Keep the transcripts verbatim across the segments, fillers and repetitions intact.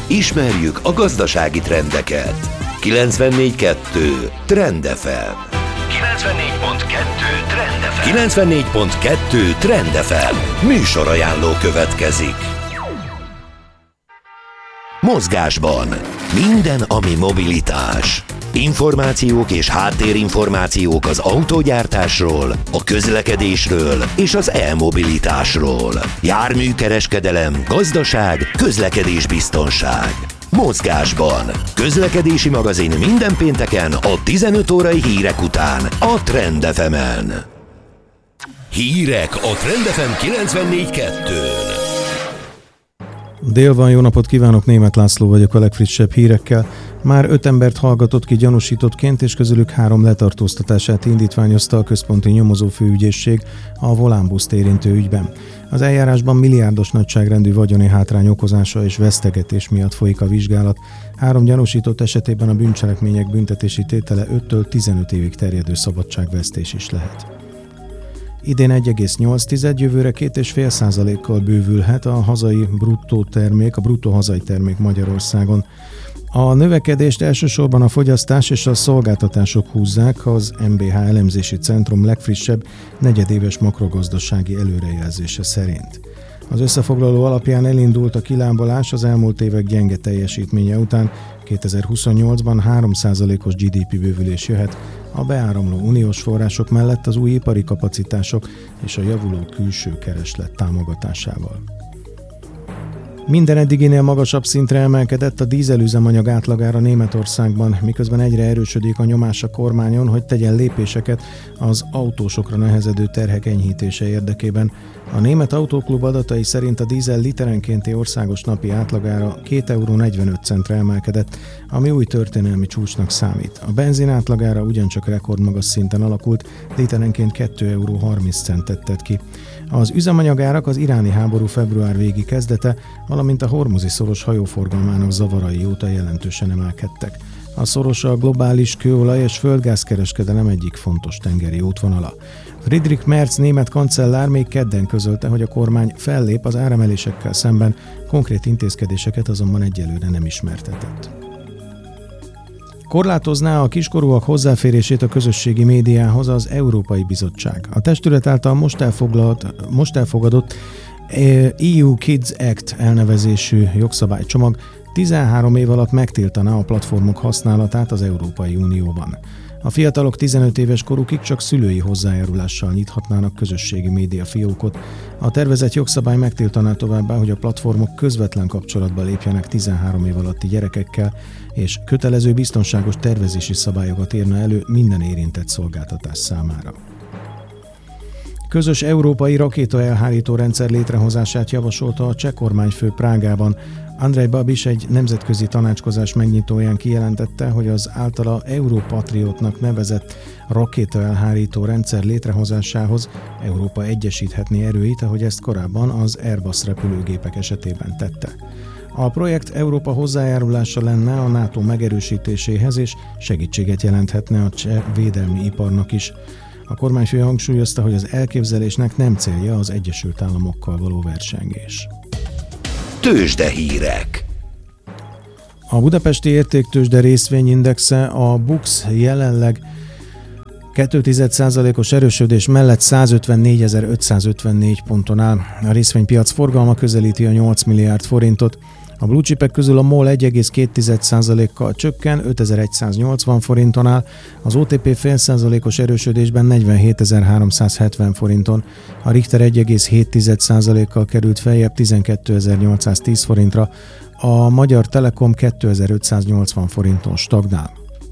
Ismerjük a gazdasági trendeket. kilencvennégy kettő Trend ef em. kilencvennégy pont kettő Trend ef em. kilencvennégy pont kettő Trend ef em. Műsorajánló következik. Mozgásban. Minden, ami mobilitás. Információk és háttérinformációk az autógyártásról, a közlekedésről és az e-mobilitásról. Járműkereskedelem, gazdaság, közlekedésbiztonság. Mozgásban. Közlekedési magazin minden pénteken a tizenöt órai hírek után a Trend ef emen. Hírek a Trend ef em kilencvennégy kettőn. Dél van, jó napot kívánok, Németh László vagyok a legfrissebb hírekkel. Már öt embert hallgatott ki gyanúsítottként, és közülük három letartóztatását indítványozta a központi nyomozófőügyészség a volánbuszt érintő ügyben. Az eljárásban milliárdos nagyságrendű vagyoni hátrány okozása és vesztegetés miatt folyik a vizsgálat. Három gyanúsított esetében a bűncselekmények büntetési tétele öttől tizenöt évig terjedő szabadságvesztés is lehet. Idén egy egész nyolc, jövőre két egész öt százalékkal bővülhet a hazai bruttó termék, a bruttó hazai termék Magyarországon. A növekedést elsősorban a fogyasztás és a szolgáltatások húzzák az em bé há elemzési centrum legfrissebb negyedéves makrogazdasági előrejelzése szerint. Az összefoglaló alapján elindult a kilábalás az elmúlt évek gyenge teljesítménye után. kétezer-huszonnyolcban három százalékos gé dé pé bővülés jöhet, a beáramló uniós források mellett az új ipari kapacitások és a javuló külső kereslet támogatásával. Minden eddiginél magasabb szintre emelkedett a dízelüzemanyag átlagára Németországban, miközben egyre erősödik a nyomás a kormányon, hogy tegyen lépéseket az autósokra nehezedő terhek enyhítése érdekében. A Német Autóklub adatai szerint a dízel literenkénti országos napi átlagára két egész negyvenöt centre emelkedett, ami új történelmi csúcsnak számít. A benzin átlagára ugyancsak rekordmagas szinten alakult, literenként két egész harminc centet tett ki. Az üzemanyagárak az iráni háború február végi kezdete, valamint a hormuzi szoros hajóforgalmának zavarai óta jelentősen emelkedtek. A szoros a globális kőolaj és földgázkereskedelem egyik fontos tengeri útvonala. Friedrich Merz német kancellár még kedden közölte, hogy a kormány fellép az áremelésekkel szemben, konkrét intézkedéseket azonban egyelőre nem ismertetett. Korlátozná a kiskorúak hozzáférését a közösségi médiához az Európai Bizottság. A testület által most, most elfogadott é u Kids Act elnevezésű jogszabálycsomag tizenhárom év alatt megtiltaná a platformok használatát az Európai Unióban. A fiatalok tizenöt éves korukig csak szülői hozzájárulással nyithatnának közösségi média fiókot. A tervezett jogszabály megtiltaná továbbá, hogy a platformok közvetlen kapcsolatba lépjenek tizenhárom év alatti gyerekekkel, és kötelező biztonságos tervezési szabályokat írna elő minden érintett szolgáltatás számára. Közös európai rakétaelhárító rendszer létrehozását javasolta a cseh kormányfő Prágában. Andrej Babiš egy nemzetközi tanácskozás megnyitóján kijelentette, hogy az általa Europatriotnak nevezett rakétaelhárító rendszer létrehozásához Európa egyesíthetné erőit, ahogy ezt korábban az Airbus repülőgépek esetében tette. A projekt Európa hozzájárulása lenne a NATO megerősítéséhez, és segítséget jelenthetne a cseh védelmi iparnak is. A kormányfő hangsúlyozta, hogy az elképzelésnek nem célja az Egyesült Államokkal való versengés. Tőzsdehírek. A budapesti értéktőzsde részvényindexe, a BUX jelenleg két egész egy százalékos erősödés mellett százötvennégyezer-ötszázötvennégy ponton áll. A részvénypiac forgalma közelíti a nyolc milliárd forintot. A blue chipek közül a MOL egy egész két százalékkal csökken, ötezer-egyszáznyolcvan forinton áll, az o té pé fél százalékos erősödésben negyvenhétezer-háromszázhetven forinton, a Richter egy egész hét százalékkal került feljebb tizenkétezer-nyolcszáztíz forintra, a Magyar Telekom kétezer-ötszáznyolcvan forinton stagnál.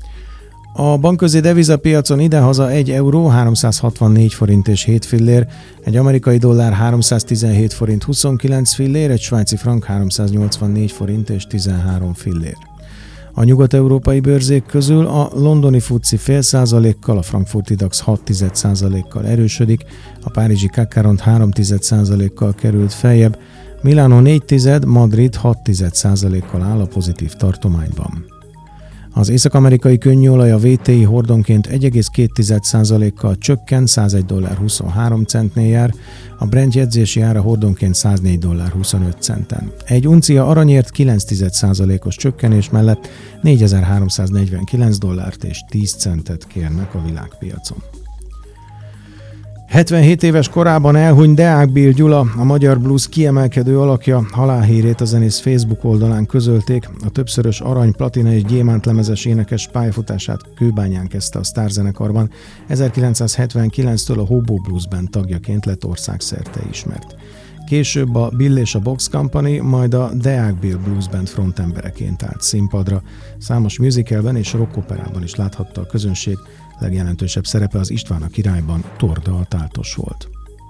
A bankközi devizapiacon idehaza egy euró háromszázhatvannégy forint és hét fillér, egy amerikai dollár háromszáztizenhét forint huszonkilenc fillér, egy svájci frank háromszáznyolcvannégy forint és tizenhárom fillér. A nyugat-európai bőrzék közül a londoni fuci fél százalékkal, a frankfurti DAX hat tized százalékkal erősödik, a párizsi cé á cé Rond három tized százalékkal került feljebb, Milánó négy tized, Madrid hat tized százalékkal áll a pozitív tartományban. Az észak-amerikai könnyűolaj a vé té i hordonként egy egész két százalékkal csökken, százegy dollár huszonhárom centnél jár, a Brent jegyzési ára hordonként száznégy dollár huszonöt centen. Egy uncia aranyért kilenc százalékos csökkenés mellett négyezer-háromszáznegyvenkilenc dollárt és tíz centet kérnek a világpiacon. hetvenhét éves korában elhunyt Deák Bill Gyula, a magyar blues kiemelkedő alakja, halálhírét a zenész Facebook oldalán közölték. A többszörös arany, platina és gyémánt lemezes énekes pályafutását Kőbányán kezdte a sztárzenekarban. ezerkilencszázhetvenkilenctől a Hobo Blues Band tagjaként lett országszerte ismert. Később a Bill és a Box Company, majd a Deák Bill Blues Band frontembereként állt színpadra. Számos musicalben és rockoperában is láthatta a közönség. Legjelentősebb szerepe az István a királyban Torda a táltos volt.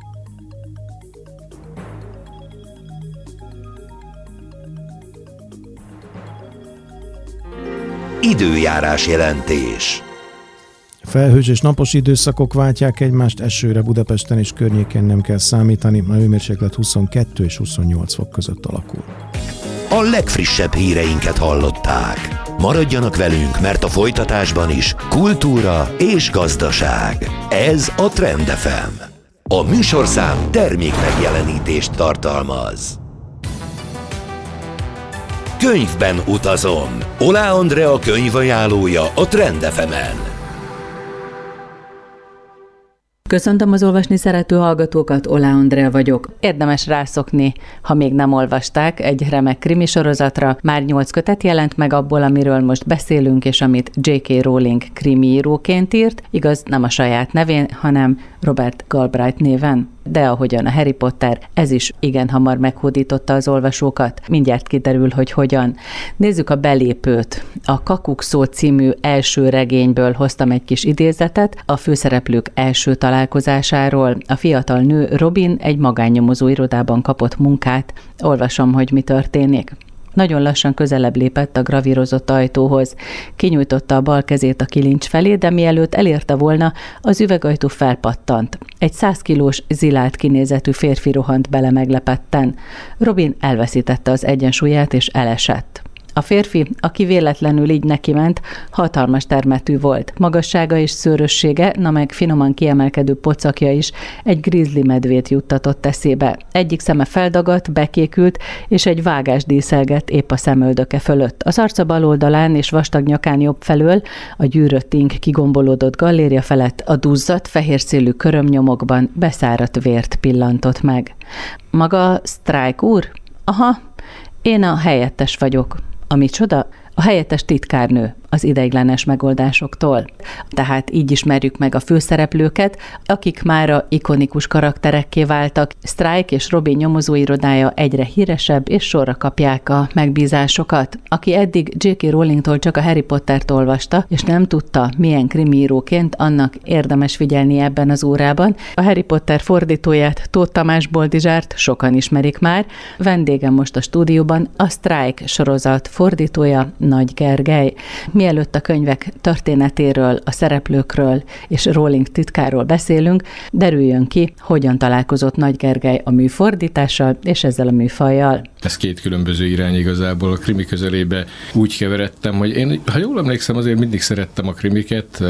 Időjárás jelentés. Felhős és napos időszakok váltják egymást, esőre Budapesten és környékén nem kell számítani, a hőmérséklet huszonkettő és huszonnyolc fok között alakul. A legfrissebb híreinket hallották. Maradjanak velünk, mert a folytatásban is kultúra és gazdaság. Ez a Trend ef em. A műsorszám termék megjelenítést tartalmaz. Könyvben utazom. Olá Andrea könyvajánlója a Trend ef emen. Köszöntöm az olvasni szerető hallgatókat, Olá Andrea vagyok. Érdemes rászokni, ha még nem olvasták, egy remek krimi sorozatra. Már nyolc kötet jelent meg abból, amiről most beszélünk, és amit jé ká. Rowling krimiíróként írt, igaz, nem a saját nevén, hanem Robert Galbraith néven. De ahogyan a Harry Potter, ez is igen hamar meghódította az olvasókat. Mindjárt kiderül, hogy hogyan. Nézzük a belépőt. A Kakukszó című első regényből hoztam egy kis idézetet, a főszereplők első találkozásáról. A fiatal nő Robin egy magánnyomozó irodában kapott munkát. Olvasom, hogy mi történik. Nagyon lassan közelebb lépett a gravírozott ajtóhoz. Kinyújtotta a bal kezét a kilincs felé, de mielőtt elérte volna, az üvegajtó felpattant. Egy száz kilós, zilált kinézetű férfi rohant bele meglepetten. Robin elveszítette az egyensúlyát és elesett. A férfi, aki véletlenül így nekiment, hatalmas termetű volt. Magassága és szőrössége, na meg finoman kiemelkedő pocakja is egy grizzly medvét juttatott eszébe. Egyik szeme feldagadt, bekékült, és egy vágás díszelgett épp a szemöldöke fölött. Az arca bal oldalán és vastag nyakán jobb felől, a gyűrött ing kigombolódott galléria felett a duzzadt, fehér szélű körömnyomokban beszáradt vért pillantott meg. Maga Strike úr? Aha, én a helyettes vagyok. A micsoda? A helyettes titkárnő az ideiglenes megoldásoktól. Tehát így ismerjük meg a főszereplőket, akik mára ikonikus karakterekké váltak. Strike és Robin nyomozóirodája egyre híresebb, és sorra kapják a megbízásokat. Aki eddig jé ká. Rowlingtól csak a Harry Pottert olvasta, és nem tudta, milyen krimiíróként, annak érdemes figyelni ebben az órában. A Harry Potter fordítóját, Tóth Tamás Boldizsárt sokan ismerik már. Vendégem most a stúdióban a Strike sorozat fordítója, Nagy Gergely. Mielőtt a könyvek történetéről, a szereplőkről és Rowling titkáról beszélünk, derüljön ki, hogyan találkozott Nagy Gergely a műfordítással és ezzel a műfajjal. Ez két különböző irány igazából. A krimi közelébe úgy keveredtem, hogy én, ha jól emlékszem, azért mindig szerettem a krimiket,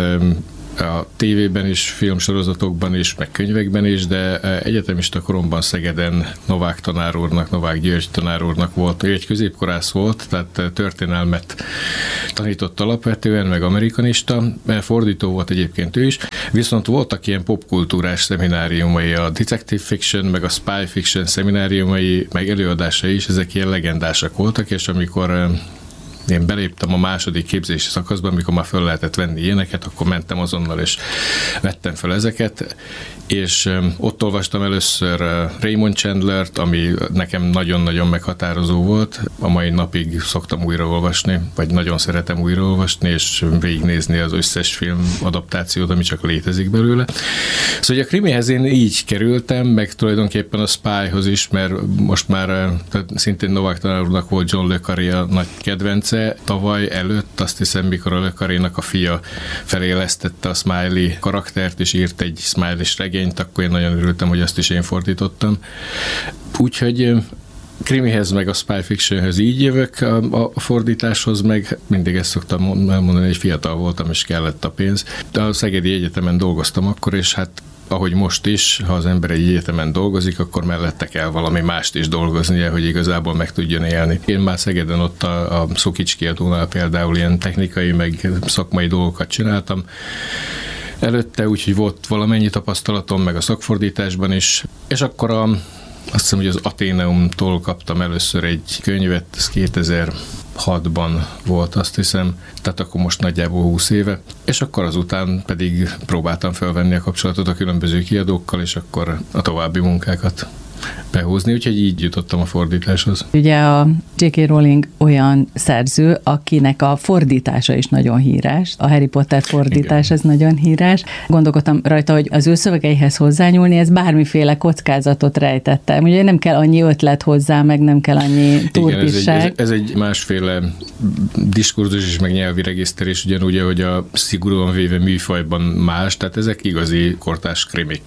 a tévében is, filmsorozatokban is, meg könyvekben is, de egyetemista koromban Szegeden Novák tanár úrnak, Novák György tanár úrnak volt. Ő egy középkorász volt, tehát történelmet tanított alapvetően, meg amerikanista, fordító volt egyébként ő is, viszont voltak ilyen popkultúrás szemináriumai, a detective fiction, meg a spy fiction szemináriumai, meg előadásai is, ezek ilyen legendásak voltak, és amikor én beléptem a második képzési szakaszban, amikor már föl lehetett venni ilyeneket, akkor mentem azonnal, és vettem fel ezeket, és ott olvastam először Raymond Chandlert, ami nekem nagyon-nagyon meghatározó volt. A mai napig szoktam újraolvasni, vagy nagyon szeretem újraolvasni, és végignézni az összes film adaptációt, ami csak létezik belőle. Szóval a krimihez én így kerültem, meg tulajdonképpen a Spyhoz is, mert most már szintén Novák tanár úrnak volt John le Carré a nagy kedvence. Tavaly előtt, azt hiszem, mikor a le Carrénak a fia felélesztette a Smiley karaktert, és írt egy Smiley-s regényt, akkor én nagyon örültem, hogy azt is én fordítottam. Úgyhogy krimihez, meg a spy fictionhez így jövök, a, a fordításhoz meg mindig ezt szoktam elmondani, hogy fiatal voltam, és kellett a pénz. De a Szegedi Egyetemen dolgoztam akkor, és hát ahogy most is, ha az ember egy egyetemen dolgozik, akkor mellette kell valami mást is dolgoznia, hogy igazából meg tudjon élni. Én már Szegeden ott a, a Szokics kiadónál például ilyen technikai, meg szakmai dolgokat csináltam előtte, úgyhogy volt valamennyi tapasztalatom, meg a szakfordításban is, és akkor a, azt hiszem, hogy az Atheneumtól kaptam először egy könyvet, ez kétezer-hatban volt, azt hiszem, tehát akkor most nagyjából húsz éve, és akkor azután pedig próbáltam felvenni a kapcsolatot a különböző kiadókkal, és akkor a további munkákat behúzni, úgyhogy így jutottam a fordításhoz. Ugye a dzsé ká. Rowling olyan szerző, akinek a fordítása is nagyon híres. A Harry Potter fordítás az nagyon híres. Gondolkodtam rajta, hogy az ő szövegeihez hozzányúlni, ez bármiféle kockázatot rejtette. Ugye nem kell annyi ötlet hozzá, meg nem kell annyi turpisság. Ez egy, ez, ez egy másféle diskurzus és meg nyelvi regiszterés, ugyanúgy, ahogy a szigorúan véve műfajban más, tehát ezek igazi kortárs krimik.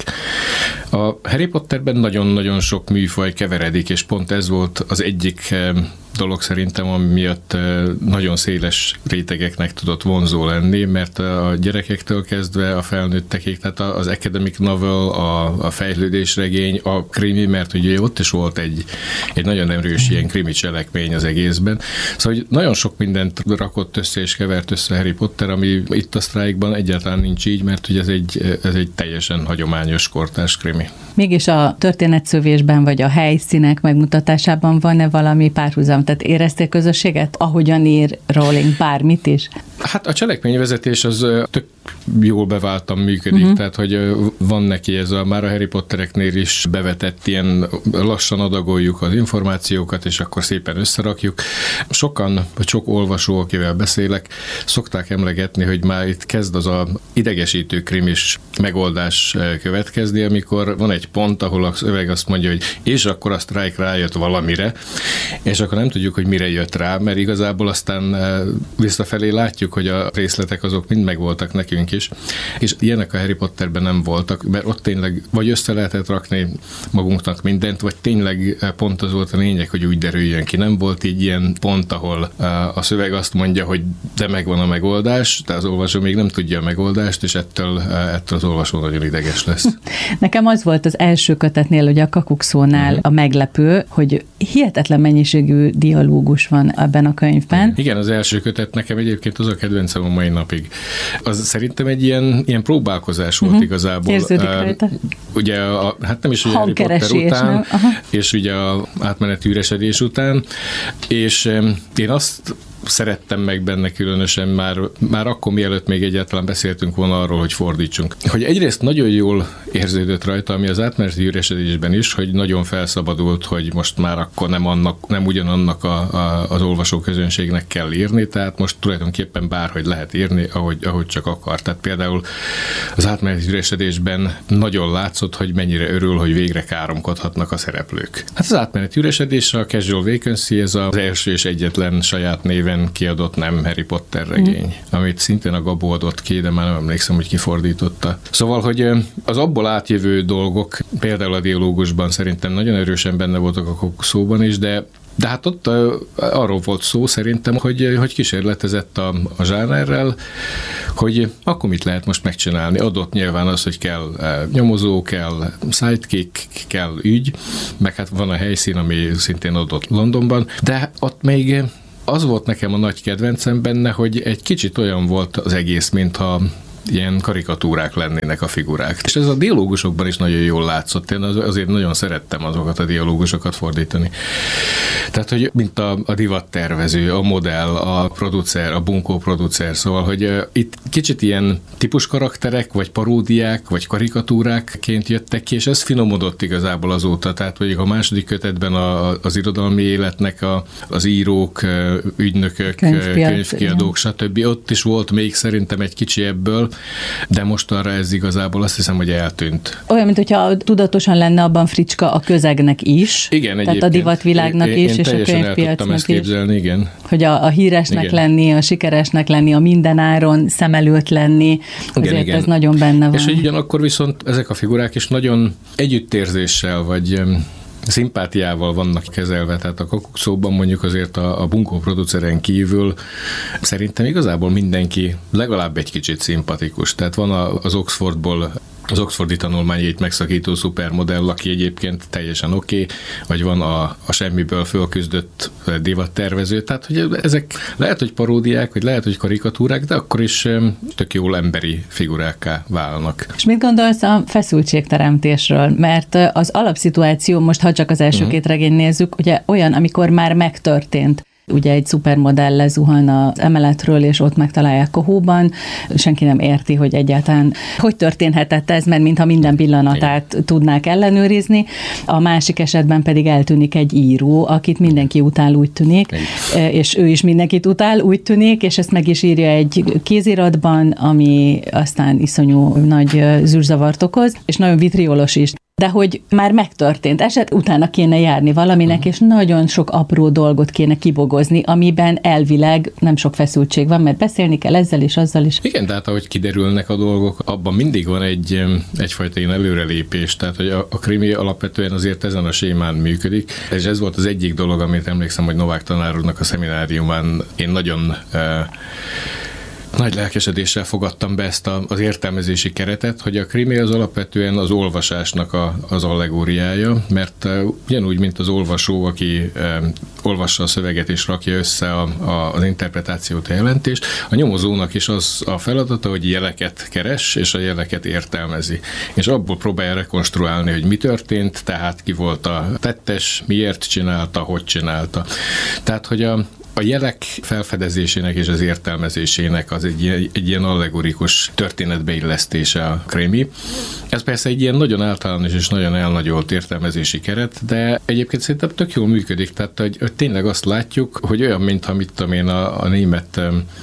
A Harry Potterben nagyon-nagyon sok műfaj keveredik, és pont ez volt az egyik dolog szerintem, ami miatt nagyon széles rétegeknek tudott vonzó lenni, mert a gyerekektől kezdve a felnőttekig, tehát az academic novel, a, a fejlődésregény, a krimi, mert ugye ott is volt egy, egy nagyon erős ilyen krimi cselekmény az egészben. Szóval hogy nagyon sok mindent rakott össze és kevert össze Harry Potter, ami itt a Strike-ban egyáltalán nincs így, mert ugye ez egy, ez egy teljesen hagyományos kortárs krimi. Mégis a történetszövésben vagy a helyszínek megmutatásában van-e valami párhuzam? Tehát éreztél közösséget, ahogyan ír Rowling bármit is? Hát a cselekményvezetés az tök jól beváltan működik, uh-huh. tehát hogy van neki ez a, már a Harry Pottereknél is bevetett ilyen lassan adagoljuk az információkat, és akkor szépen összerakjuk. Sokan, vagy sok olvasó, akivel beszélek, szokták emlegetni, hogy már itt kezd az a idegesítő krimis megoldás következni, amikor van egy pont, ahol a szöveg azt mondja, hogy és akkor a Strike rájött valamire, és akkor nem tudjuk, hogy mire jött rá, mert igazából aztán visszafelé látjuk, hogy a részletek azok mind megvoltak nekünk is, és ilyenek a Harry Potterben nem voltak, mert ott tényleg vagy össze lehetett rakni magunknak mindent, vagy tényleg pont az volt a lényeg, hogy úgy derüljön ki. Nem volt így ilyen pont, ahol a szöveg azt mondja, hogy de megvan a megoldás, de az olvasó még nem tudja a megoldást, és ettől, ettől az olvasó nagyon ideges lesz. Nekem az volt az első kötetnél, ugye a Kakukszónál uh-huh. a meglepő, hogy hihetetlen mennyiségű dialógus van ebben a könyvben. Igen, az első kötet nekem egyébként az a kedvencem a mai napig. Az szerintem egy ilyen, ilyen próbálkozás volt uh-huh. igazából. Érződik rajta. Ugye, a, hát nem is ugye Harry Potter után, és ugye a átmeneti üresedés után, és én azt szerettem meg benne különösen már, már akkor, mielőtt még egyáltalán beszéltünk volna arról, hogy fordítsunk. Hogy egyrészt nagyon jól érződött rajta, ami az átmeneti üresedésben is, hogy nagyon felszabadult, hogy most már akkor nem, annak, nem ugyanannak a, a, az olvasóközönségnek kell írni, tehát most tulajdonképpen bárhogy lehet írni, ahogy, ahogy csak akar. Tehát például az átmeneti üresedésben nagyon látszott, hogy mennyire örül, hogy végre káromkodhatnak a szereplők. Hát az átmeneti üresedés, a Casual Vacancy, ez az első és egyetlen saját néven kiadott nem Harry Potter regény, mm. amit szintén a Gabó adott ki, de már nem emlékszem, hogy kifordította. Szóval, hogy az abból átjövő dolgok, például a dialógusban szerintem nagyon erősen benne voltak a Kakukszóban is, de De hát ott uh, arról volt szó szerintem, hogy, hogy kísérletezett a, a zsánerrel, hogy akkor mit lehet most megcsinálni. Adott nyilván az, hogy kell uh, nyomozó, kell sidekick, kell ügy, meg hát van a helyszín, ami szintén adott Londonban, de ott még az volt nekem a nagy kedvencem benne, hogy egy kicsit olyan volt az egész, mintha ilyen karikatúrák lennének a figurák. És ez a dialógusokban is nagyon jól látszott. Én azért nagyon szerettem azokat a dialógusokat fordítani. Tehát, hogy mint a, a divattervező, a modell, a producer, a bunkó producer, szóval, hogy uh, itt kicsit ilyen típus karakterek, vagy paródiák, vagy karikatúrákként jöttek ki, és ez finomodott igazából azóta. Tehát, hogy a második kötetben a, az irodalmi életnek a, az írók, ügynökök, Könyvpiac, könyvkiadók, stb. Ott is volt még szerintem egy kicsi ebből, de mostanra ez igazából azt hiszem, hogy eltűnt. Olyan, mint hogyha tudatosan lenne abban fricska a közegnek is. Igen, tehát egyébként. A divatvilágnak én, is, én és a könyvpiacnak is. Képzelni, igen. Hogy a, a híresnek igen. lenni, a sikeresnek lenni, a mindenáron szem előtt lenni, azért igen, igen. ez nagyon benne van. És ugyanakkor viszont ezek a figurák is nagyon együttérzéssel, vagy szimpátiával vannak kezelve, tehát a Kakukszóban mondjuk azért a, a bunkó produceren kívül szerintem igazából mindenki legalább egy kicsit szimpatikus. Tehát van a, az Oxfordból az oxfordi tanulmányait megszakító szupermodell, aki egyébként teljesen oké, okay, vagy van a, a semmiből fölküzdött divattervező, tehát hogy ezek lehet, hogy paródiák, vagy lehet, hogy karikatúrák, de akkor is tök jól emberi figurákká válnak. És mit gondolsz a feszültségteremtésről? Mert az alapszituáció, most ha csak az első uh-huh. két regény nézzük, ugye olyan, amikor már megtörtént. Ugye egy szupermodell lezuhan az emeletről, és ott megtalálják a hóban. Senki nem érti, hogy egyáltalán hogy történhetett ez, mert mintha minden pillanatát Igen. tudnák ellenőrizni. A másik esetben pedig eltűnik egy író, akit mindenki utál, úgy tűnik, Igen. és ő is mindenkit utál, úgy tűnik, és ezt meg is írja egy kéziratban, ami aztán iszonyú nagy zűrzavart okoz, és nagyon vitriolos is. De hogy már megtörtént eset, utána kéne járni valaminek, uh-huh. és nagyon sok apró dolgot kéne kibogozni, amiben elvileg nem sok feszültség van, mert beszélni kell ezzel is, azzal is. Igen, tehát ahogy kiderülnek a dolgok, abban mindig van egy, egyfajta ilyen előrelépés, tehát hogy a, a krimi alapvetően azért ezen a sémán működik, és ez volt az egyik dolog, amit emlékszem, hogy Novák tanár úrnak a szemináriumán én nagyon uh, nagy lelkesedéssel fogadtam be ezt a, az értelmezési keretet, hogy a krimi az alapvetően az olvasásnak a, az allegóriája, mert uh, ugyanúgy, mint az olvasó, aki uh, olvassa a szöveget és rakja össze a, a, az interpretációt, a jelentést, a nyomozónak is az a feladata, hogy jeleket keres, és a jeleket értelmezi. És abból próbálja rekonstruálni, hogy mi történt, tehát ki volt a tettes, miért csinálta, hogy csinálta. Tehát, hogy a A jelek felfedezésének és az értelmezésének az egy, egy ilyen allegorikus történetbeillesztése a krimi. Ez persze egy ilyen nagyon általános és nagyon elnagyolt értelmezési keret, de egyébként szerintem tök jól működik, tehát hogy, hogy tényleg azt látjuk, hogy olyan, mint amit tudom én a, a német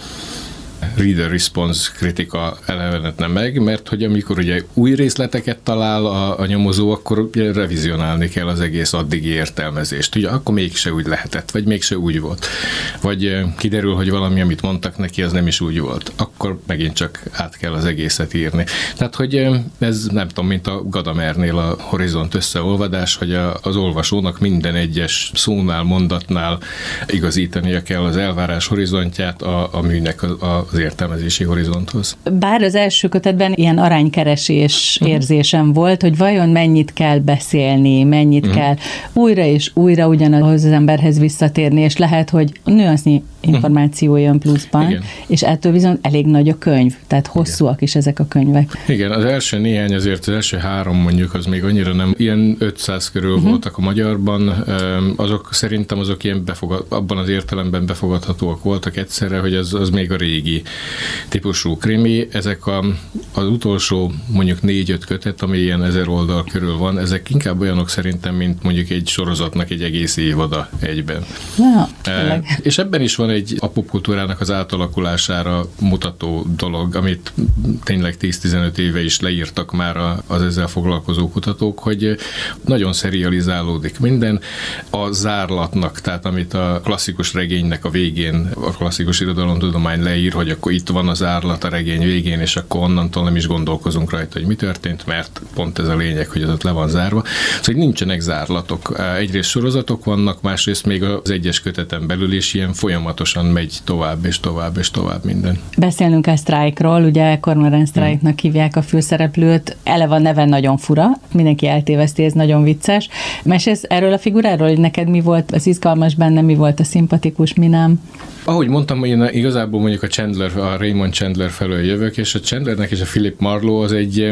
reader response kritika elevenetne meg, mert hogy amikor ugye új részleteket talál a, a nyomozó, akkor ugye revizionálni kell az egész addigi értelmezést. Ugye akkor mégse úgy lehetett, vagy mégse úgy volt. Vagy kiderül, hogy valami, amit mondtak neki, az nem is úgy volt. Akkor megint csak át kell az egészet írni. Tehát, hogy ez nem tudom, mint a Gadamernél a horizont összeolvadás, hogy a, az olvasónak minden egyes szónál, mondatnál igazítania kell az elvárás horizontját a, a műnek a, az értelmezési horizonthoz. Bár az első kötetben ilyen aránykeresés uh-huh. érzésem volt, hogy vajon mennyit kell beszélni, mennyit uh-huh. kell újra és újra ugyanaz az emberhez visszatérni, és lehet, hogy nüansznyi információ jön pluszban, Igen. és ettől viszont elég nagy a könyv, tehát hosszúak Igen. is ezek a könyvek. Igen, az első néhány, azért az első három mondjuk, az még annyira nem, ilyen ötszáz körül uh-huh. voltak a magyarban, azok szerintem azok ilyen befogad, abban az értelemben befogadhatóak voltak egyszerre, hogy az, az még a régi típusú krimi. Ezek a, az utolsó mondjuk négy-öt kötet, ami ilyen ezer oldal körül van, ezek inkább olyanok szerintem, mint mondjuk egy sorozatnak egy egész évada egyben. Ja, e, és ebben is van egy a popkultúrának az átalakulására mutató dolog, amit tényleg tíz-tizenöt éve is leírtak már az ezzel foglalkozó kutatók, hogy nagyon szerializálódik minden. A zárlatnak, tehát amit a klasszikus regénynek a végén a klasszikus irodalomtudomány leír, hogy akkor itt van az zárlat a regény végén, és akkor onnantól nem is gondolkozunk rajta, hogy mi történt, mert pont ez a lényeg, hogy az ott le van zárva. Szóval nincsenek zárlatok. Egyrészt sorozatok vannak, másrészt még az egyes köteten belül is ilyen folyamatosan megy tovább és tovább és tovább minden. Beszélnünk a Strike-ról, ugye Cormoran Strike-nak hívják a főszereplőt, eleve a neve nagyon fura, mindenki eltéveszti, ez nagyon vicces. Mesélsz erről a figuráról, hogy neked mi volt az izgalmas benne, mi volt a szimpatikus, mi nem? Ahogy mondtam, én igazából mondjuk a Chandler, a Raymond Chandler felől jövök, és a Chandlernek és a Philip Marlowe az egy,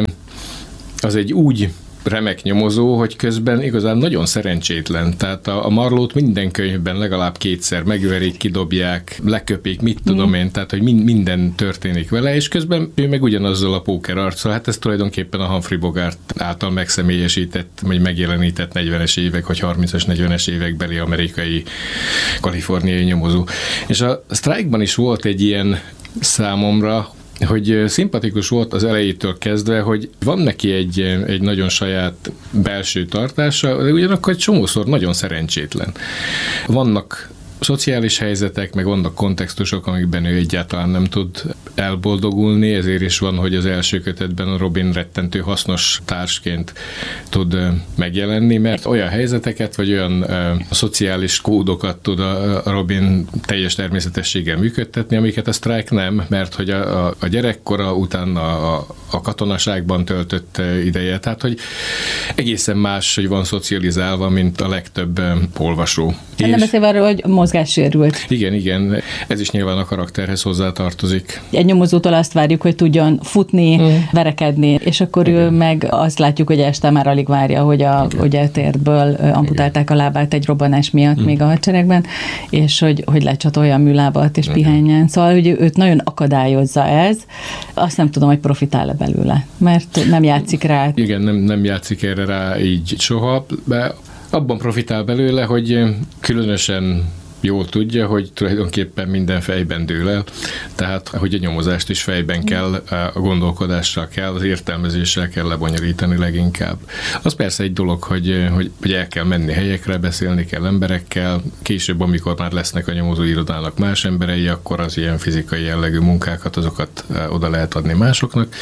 az egy úgy remek nyomozó, hogy közben igazán nagyon szerencsétlen. Tehát a, a Marlowe-t minden könyvben legalább kétszer megverik, kidobják, leköpik, mit tudom mm. én, tehát hogy min, minden történik vele, és közben ő meg ugyanazzal a póker arccal. Hát ez tulajdonképpen a Humphrey Bogart által megszemélyesített, vagy megjelenített negyvenes évek, vagy harmincas, negyvenes évekbeli amerikai kaliforniai nyomozó. És a Strike-ban is volt egy ilyen számomra, hogy szimpatikus volt az elejétől kezdve, hogy van neki egy, egy nagyon saját belső tartása, de ugyanakkor egy csomószor nagyon szerencsétlen. Vannak szociális helyzetek, meg vannak kontextusok, amikben ő egyáltalán nem tud elboldogulni, ezért is van, hogy az első kötetben a Robin rettentő hasznos társként tud megjelenni, mert olyan helyzeteket, vagy olyan uh, szociális kódokat tud a Robin teljes természetességgel működtetni, amiket a Strike nem, mert hogy a, a, a gyerekkora után a, a, a katonaságban töltött ideje, tehát hogy egészen más, hogy van szocializálva, mint a legtöbb um, olvasó. Nem beszélve arról, hogy mozgássérült. Igen, igen, ez is nyilván a karakterhez hozzátartozik. Egy nyomozótól azt várjuk, hogy tudjon futni, mm. verekedni, és akkor igen. ő meg azt látjuk, hogy este már alig várja, hogy a, hogy a térdből amputálták igen. a lábát egy robbanás miatt mm. még a hadseregben, és hogy, hogy lecsatolja a műlábat, és igen. pihenjen. Szóval, hogy őt nagyon akadályozza ez. Azt nem tudom, hogy profitál-e belőle, mert nem játszik rá. Igen, nem, nem játszik erre rá így soha, de abban profitál belőle, hogy különösen jól tudja, hogy tulajdonképpen minden fejben dől el, tehát hogy a nyomozást is fejben kell, a gondolkodással kell, az értelmezéssel kell lebonyolítani leginkább. Az persze egy dolog, hogy, hogy, hogy el kell menni helyekre, beszélni kell emberekkel, később, amikor már lesznek a nyomozóirodának más emberei, akkor az ilyen fizikai jellegű munkákat, azokat oda lehet adni másoknak,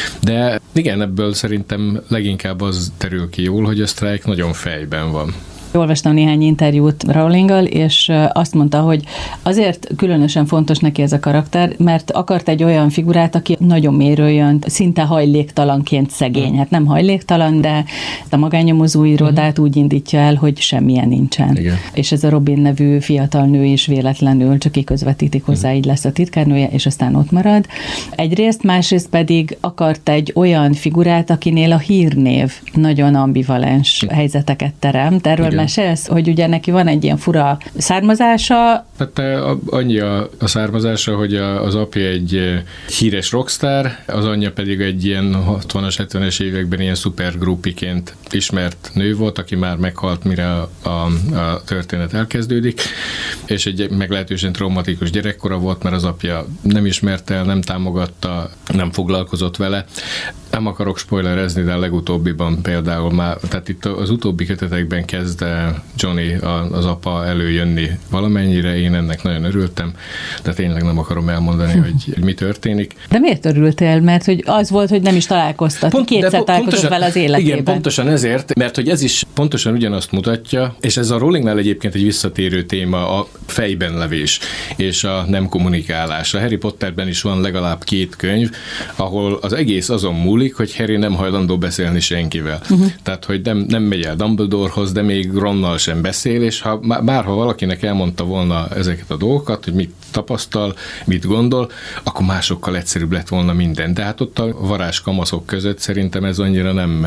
de igen, ebből szerintem leginkább az terül ki jól, hogy a Strike nagyon fejben van. Olvastam néhány interjút Rowlinggal, és azt mondta, hogy azért különösen fontos neki ez a karakter, mert akart egy olyan figurát, aki nagyon mélyről jön, szinte hajléktalanként szegény. Hát nem hajléktalan, de a magánnyomozó irodát úgy indítja el, hogy semmilyen nincsen. Igen. És ez a Robin nevű fiatal nő is véletlenül csak kiközvetítik hozzá, így lesz a titkárnője, és aztán ott marad. Egyrészt, másrészt pedig akart egy olyan figurát, akinél a hírnév nagyon ambivalens helyzeteket teremt. Erről mesélsz, hogy ugye neki van egy ilyen fura származása. Hát annyi a, a származása, hogy a, az apja egy híres rockstar, az anyja pedig egy ilyen hatvanas, hetvenes években ilyen szupergruppiként ismert nő volt, aki már meghalt, mire a, a, a történet elkezdődik, és egy meglehetősen traumatikus gyerekkora volt, mert az apja nem ismerte el, nem támogatta, nem foglalkozott vele. Nem akarok spoilerezni, de a legutóbbiban például már, tehát itt az utóbbi kötetekben kezd Johnny, az apa előjönni valamennyire, én ennek nagyon örültem, de tényleg nem akarom elmondani, hogy mi történik. De miért örültél? Mert hogy az volt, hogy nem is találkoztat. Pont, Kétszer találkozott vele az életében. Igen, pontosan ezért, mert hogy ez is pontosan ugyanazt mutatja, és ez a Rowlingnál egyébként egy visszatérő téma, a fejben levés és a nem kommunikálás. A Harry Potterben is van legalább két könyv, ahol az egész azon múlik, hogy Harry nem hajlandó beszélni senkivel. Uh-huh. Tehát, hogy nem, nem megy el Dumbledorehoz, de még Ronnal sem beszél, és ha, bárha valakinek elmondta volna ezeket a dolgokat, hogy mit tapasztal, mit gondol, akkor másokkal egyszerűbb lett volna minden. De hát ott a varázs kamaszok között szerintem ez annyira nem,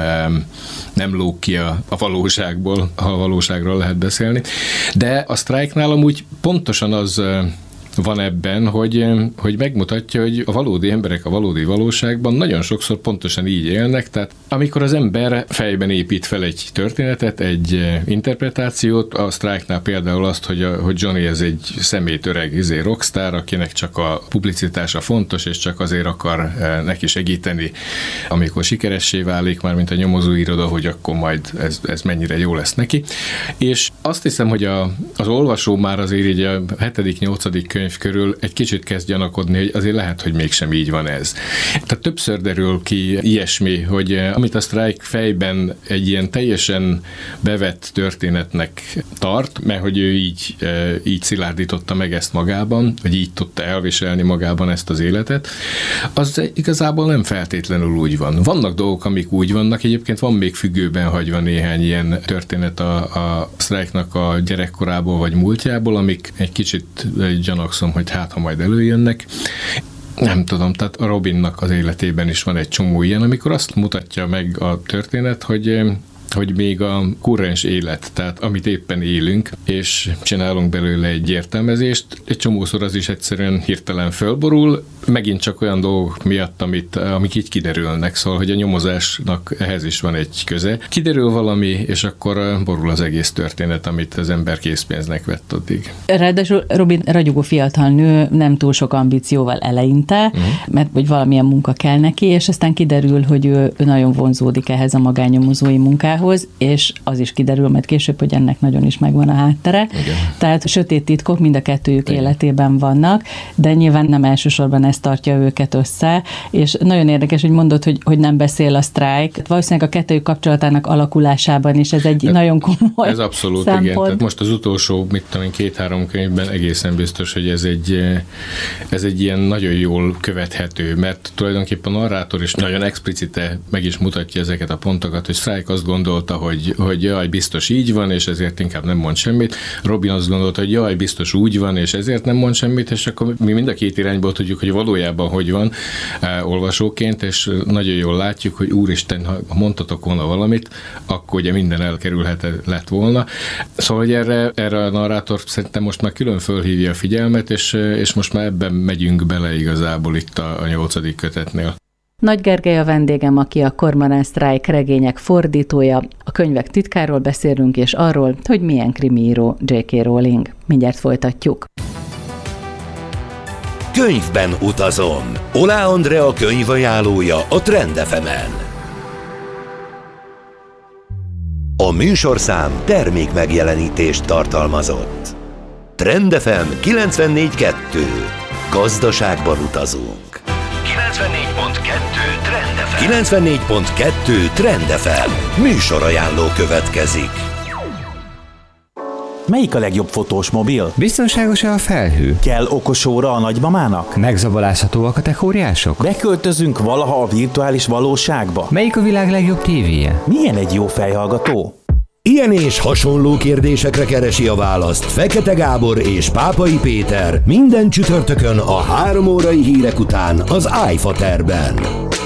nem lóg ki a, a valóságból, ha a valóságról lehet beszélni. De a Strike-nál amúgy pontosan az van ebben, hogy, hogy megmutatja, hogy a valódi emberek a valódi valóságban nagyon sokszor pontosan így élnek, tehát amikor az ember fejben épít fel egy történetet, egy interpretációt, a Strike-nál például azt, hogy, a, hogy Johnny ez egy szemét öreg izé rockstar, akinek csak a publicitása fontos, és csak azért akar neki segíteni, amikor sikeressé válik, már mint a nyomozóiroda, hogy akkor majd ez, ez mennyire jó lesz neki. És azt hiszem, hogy a, az olvasó már azért így a hetedik, nyolcadik könyv körül egy kicsit kezd gyanakodni, hogy azért lehet, hogy mégsem így van ez. Tehát többször derül ki ilyesmi, hogy amit a Strike fejben egy ilyen teljesen bevett történetnek tart, mert hogy ő így, így szilárdította meg ezt magában, vagy így tudta elviselni magában ezt az életet, az igazából nem feltétlenül úgy van. Vannak dolgok, amik úgy vannak, egyébként van még függőben hagyva néhány ilyen történet a, a Strike-nak a gyerekkorából vagy múltjából, amik egy kicsit gyanakszom, hogy hát, ha majd előjönnek. Nem tudom, tehát a Robinnak az életében is van egy csomó ilyen, amikor azt mutatja meg a történet, hogy hogy még a kurrens élet, tehát amit éppen élünk, és csinálunk belőle egy értelmezést, egy csomószor az is egyszerűen hirtelen fölborul, megint csak olyan dolgok miatt, amit, amik így kiderülnek, szóval, hogy a nyomozásnak ehhez is van egy köze. Kiderül valami, és akkor borul az egész történet, amit az ember készpénznek vett addig. Ráadásul Robin ragyogó fiatal nő, nem túl sok ambícióval eleinte, uh-huh. mert hogy valamilyen munka kell neki, és aztán kiderül, hogy ő, ő nagyon vonzódik ehhez a magánnyomozói munkához, munkához, és az is kiderül majd később, hogy ennek nagyon is megvan a háttere. Igen. Tehát sötét titkok mind a kettőjük Igen. életében vannak, de nyilván nem elsősorban ez tartja őket össze, és nagyon érdekes, hogy mondod, hogy, hogy nem beszél a sztrájk. Valószínűleg a kettőjük kapcsolatának alakulásában is ez egy hát, nagyon komoly Ez abszolút, szempont. Igen. Tehát most az utolsó, mit tudom én, két-három könyvben egészen biztos, hogy ez egy, ez egy ilyen nagyon jól követhető, mert tulajdonképpen a narrátor is nagyon explicite meg is mutatja ezeket a pontokat, hogy Strike azt gondolta, hogy, hogy jaj, biztos így van, és ezért inkább nem mond semmit. Robin azt gondolta, hogy jaj, biztos úgy van, és ezért nem mond semmit, és akkor mi mind a két irányból tudjuk, hogy valójában hogy van eh, olvasóként, és nagyon jól látjuk, hogy úristen, ha mondtatok volna valamit, akkor ugye minden elkerülhet lett volna. Szóval, hogy erre, erre a narrátor szerintem most már külön fölhívja a figyelmet, és, és most már ebben megyünk bele igazából itt a, a nyolcadik kötetnél. Nagy Gergely a vendégem, aki a Cormoran Strike regények fordítója. A könyvek titkáról beszélünk, és arról, hogy milyen krimiíró dzsé ká. Rowling. Mindjárt folytatjuk. Könyvben utazom. Oláh Andrea könyvajánlója a Trend ef emen. A műsorszám termék megjelenítést tartalmazott. Trend ef em kilencvennégy kettő. Gazdaságban utazunk. kilencvennégy pont kettő Trend ef em. kilencvennégy pont kettő Trend ef em. Műsorajánló következik. Melyik a legjobb fotós mobil? Biztonságos-e a felhő? Kell okos óra a nagymamának? Megzabolázhatóak a techóriások? Beköltözünk valaha a virtuális valóságba? Melyik a világ legjobb tévéje? Milyen egy jó fejhallgató? Ilyen és hasonló kérdésekre keresi a választ Fekete Gábor és Pápai Péter minden csütörtökön a három órai hírek után az iFaterben.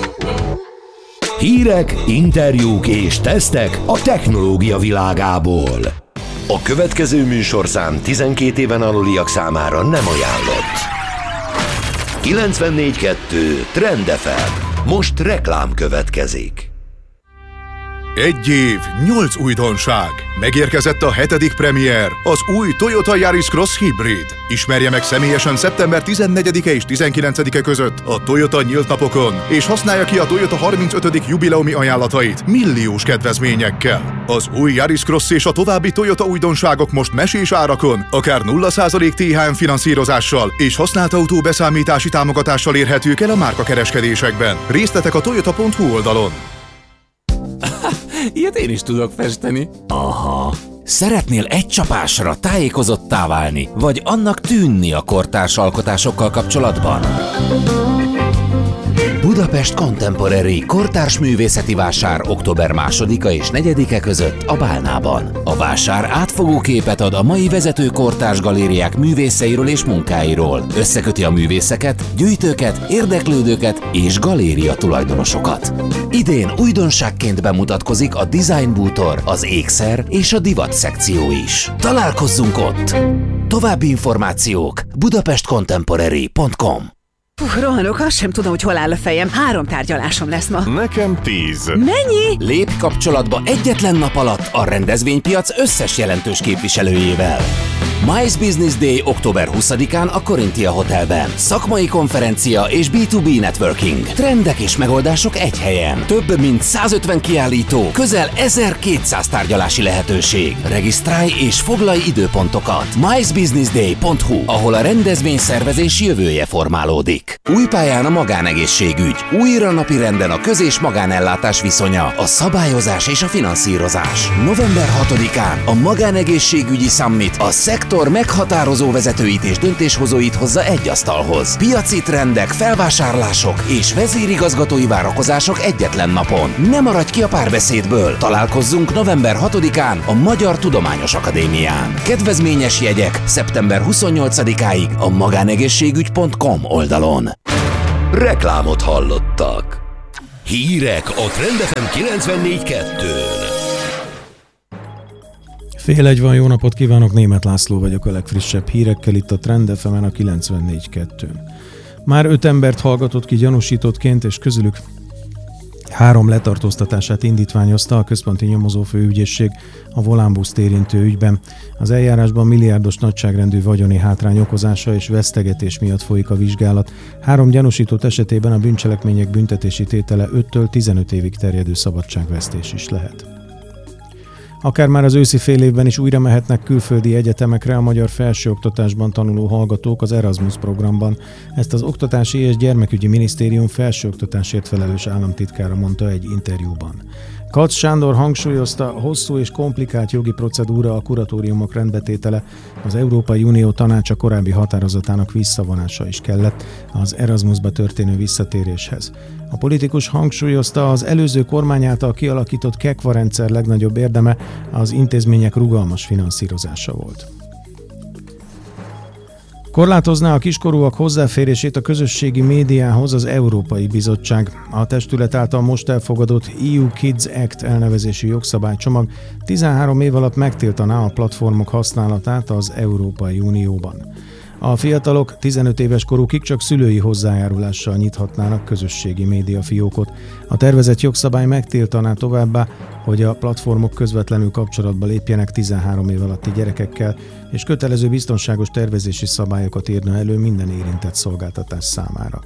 Hírek, interjúk és tesztek a technológia világából. A következő műsorszám tizenkét éven aluliak számára nem ajánlott. kilencvennégy kettő Trend ef em. Most reklám következik. Egy év, nyolc újdonság. Megérkezett a hetedik premier, az új Toyota Yaris Cross Hybrid. Ismerje meg személyesen szeptember tizennegyedike és tizenkilencedike között a Toyota nyílt napokon, és használja ki a Toyota harmincötödik jubileumi ajánlatait milliós kedvezményekkel. Az új Yaris Cross és a további Toyota újdonságok most mesés árakon, akár nulla százalék té há em finanszírozással és használt autó beszámítási támogatással érhetők el a márkakereskedésekben. Részletek a toyota pont hu oldalon. Ilyet én is tudok festeni. Aha. Szeretnél egy csapásra tájékozottá válni, vagy annak tűnni a kortárs alkotásokkal kapcsolatban? Budapest Contemporary kortárs művészeti vásár október másodika és negyedike között a Bálnában. A vásár átfogó képet ad a mai vezető kortárs galériák művészeiről és munkáiról. Összeköti a művészeket, gyűjtőket, érdeklődőket és galéria tulajdonosokat. Idén újdonságként bemutatkozik a Design Bútor, az ékszer és a divat szekció is. Találkozzunk ott! További információk budapest contemporary pont com. Puh, rohanok, azt sem tudom, hogy hol áll a fejem. Három tárgyalásom lesz ma. Nekem tíz. Mennyi? Lépj kapcsolatba egyetlen nap alatt a rendezvénypiac összes jelentős képviselőjével. MICE Business Day október huszadikán a Corinthia Hotelben. Szakmai konferencia és bé kettő bé networking. Trendek és megoldások egy helyen. Több mint százötven kiállító, közel ezerkétszáz tárgyalási lehetőség. Regisztrálj és foglalj időpontokat. mice business day pont hu, ahol a rendezvényszervezés jövője formálódik. Új pályán a magánegészségügy. Újra napirenden a köz- és magánellátás viszonya, a szabályozás és a finanszírozás. november hatodikán a Magánegészségügyi Summit a szektor meghatározó vezetőit és döntéshozóit hozza egy asztalhoz. Piaci trendek, felvásárlások és vezérigazgatói várakozások egyetlen napon. Ne maradj ki a párbeszédből. Találkozzunk november hatodikán a Magyar Tudományos Akadémián. Kedvezményes jegyek szeptember huszonnyolcadikáig a magánegészségügy pont com oldalon. Reklámot hallottak. Hírek a Trend ef em kilencvennégy kettőn. Fél egy van, jó napot kívánok, Németh László vagyok a legfrissebb hírekkel itt a Trend ef emen a kilencvennégy kettőn. Már öt embert hallgatott ki gyanúsítottként, és közülük három letartóztatását indítványozta a Központi Nyomozófőügyészség a Volánbuszt érintő ügyben. Az eljárásban milliárdos nagyságrendű vagyoni hátrány okozása és vesztegetés miatt folyik a vizsgálat. Három gyanúsított esetében a bűncselekmények büntetési tétele öttől tizenöt évig terjedő szabadságvesztés is lehet. Akár már az őszi fél évben is újra mehetnek külföldi egyetemekre a magyar felsőoktatásban tanuló hallgatók az Erasmus programban. Ezt az Oktatási és Gyermekügyi Minisztérium felsőoktatásért felelős államtitkára mondta egy interjúban. Katz Sándor hangsúlyozta, hosszú és komplikált jogi procedúra a kuratóriumok rendbetétele, az Európai Unió tanácsa korábbi határozatának visszavonása is kellett az Erasmusba történő visszatéréshez. A politikus hangsúlyozta, az előző kormány által kialakított KEKVA rendszer legnagyobb érdeme az intézmények rugalmas finanszírozása volt. Korlátozná a kiskorúak hozzáférését a közösségi médiához az Európai Bizottság. A testület által most elfogadott é u Kids Act elnevezésű jogszabálycsomag tizenhárom év alatt megtiltaná a platformok használatát az Európai Unióban. A fiatalok tizenöt éves korukig csak szülői hozzájárulással nyithatnának közösségi médiafiókot. A tervezett jogszabály megtiltaná továbbá, hogy a platformok közvetlenül kapcsolatba lépjenek tizenhárom év alatti gyerekekkel, és kötelező biztonságos tervezési szabályokat írna elő minden érintett szolgáltatás számára.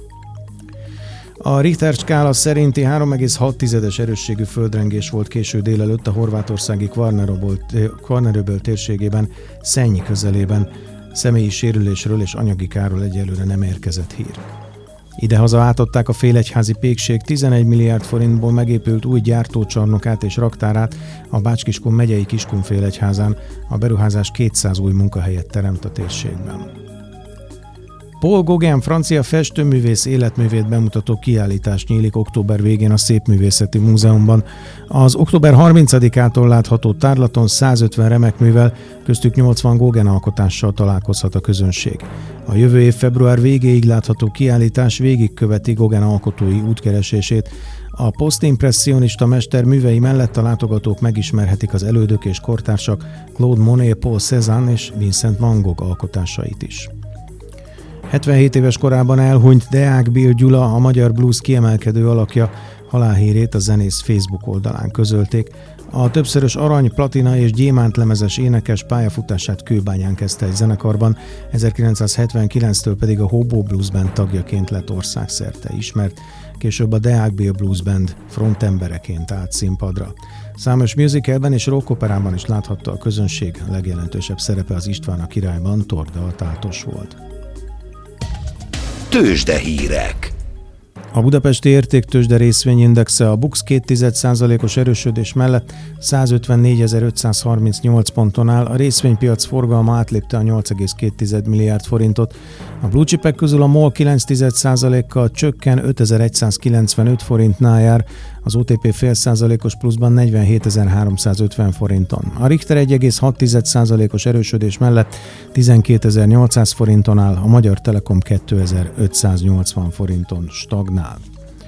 A Richter skála szerinti három egész hat erősségű földrengés volt késő délelőtt a horvátországi Kvarneröböl térségében, Szenny közelében. Személyi sérülésről és anyagi kárról egyelőre nem érkezett hír. Idehaza átadták a Félegyházi pékség tizenegy milliárd forintból megépült új gyártócsarnokát és raktárát a Bács-Kiskun megyei Kiskunfélegyházán. A beruházás kétszáz új munkahelyet teremt a térségben. Paul Gauguin francia festőművész életművét bemutató kiállítás nyílik október végén a Szépművészeti Múzeumban. Az október harmincadikától látható tárlaton százötven remekművel, köztük nyolcvan Gauguin alkotással találkozhat a közönség. A jövő év február végéig látható kiállítás végigköveti Gauguin alkotói útkeresését. A posztimpresszionista mester művei mellett a látogatók megismerhetik az elődök és kortársak Claude Monet, Paul Cézanne és Vincent van Gogh alkotásait is. hetvenhét éves korában elhunyt Deák Bill Gyula, a magyar blues kiemelkedő alakja, halálhírét a zenész Facebook oldalán közölték. A többszörös arany, platina és gyémánt lemezes énekes pályafutását Kőbányán kezdte egy zenekarban, ezerkilencszázhetvenkilenctől pedig a Hobo Blues Band tagjaként lett országszerte ismert, később a Deák Bill Blues Band frontembereként állt színpadra. Számos musicalben és rockoperában is láthatta a közönség, a legjelentősebb szerepe az István a királyban Torda a tátos volt. Tőzsdehírek. A budapesti értéktőzsde részvényindexe a BUX két egész egy százalékos erősödés mellett százötvennégyezer-ötszázharmincnyolc ponton áll, a részvénypiac forgalma átlépte a nyolc egész két milliárd forintot. A blue chipek közül a MOL kilenc egész egy százalékkal csökken ötezer-egyszázkilencvenöt forintnál jár, az o té pé fél százalékos pluszban negyvenhétezer-háromszázötven forinton. A Richter egy egész hat százalékos erősödés mellett tizenkétezer-nyolcszáz forinton áll, a Magyar Telekom kétezer-ötszáznyolcvan forinton stagnál.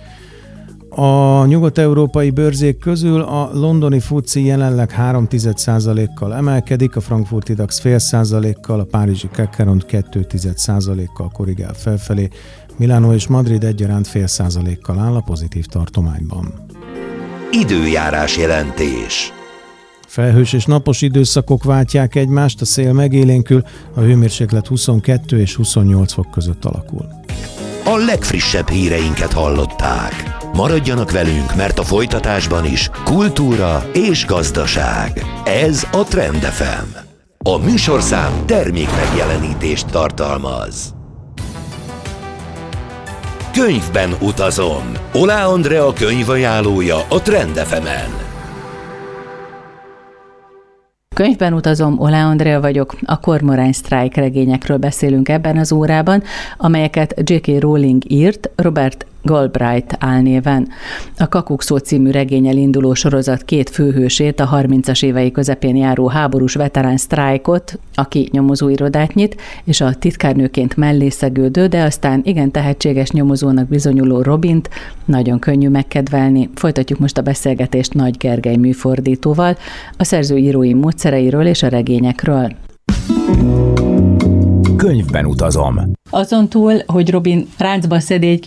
A nyugat-európai bőrzék közül a londoni fuci jelenleg három egész egy százalékkal emelkedik, a frankfurti DAX fél százalékkal, a párizsi cé á cé kettő egész egy százalékkal korrigál felfelé, Milánó és Madrid egyaránt fél százalékkal áll a pozitív tartományban. Időjárás jelentés. Felhős és napos időszakok váltják egymást, a szél megélénkül, a hőmérséklet huszonkettő és huszonnyolc fok között alakul. A legfrissebb híreinket hallották. Maradjanak velünk, mert a folytatásban is kultúra és gazdaság. Ez a Trend ef em. A műsorszám termék megjelenítést tartalmaz. Könyvben utazom. Olá Andrea könyvajánlója a Trend ef emen. Könyvben utazom, Olá Andrea vagyok, a Kormorány sztrájk regényekről beszélünk ebben az órában, amelyeket jé ká. Rowling írt, Robert Galbraith álnéven. A Kakukszó című regénnyel induló sorozat két főhősét, a harmincas évei közepén járó háborús veterán sztrájkot, aki nyomozóirodát nyit, és a titkárnőként mellé szegődő, de aztán igen tehetséges nyomozónak bizonyuló Robint nagyon könnyű megkedvelni. Folytatjuk most a beszélgetést Nagy Gergely műfordítóval, a szerző írói módszereiről és a regényekről. Könyvben utazom. Azon túl, hogy Robin ráncba szedi egy